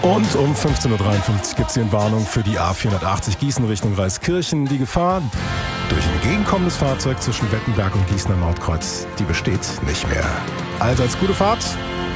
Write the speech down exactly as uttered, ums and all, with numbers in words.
Und um fünfzehn Uhr dreiundfünfzig gibt es hier eine Warnung für die A vierhundertachtzig Gießen Richtung Reiskirchen. Die Gefahr durch ein entgegenkommendes Fahrzeug zwischen Wettenberg und Gießener Nordkreuz, die besteht nicht mehr. Allseits gute Fahrt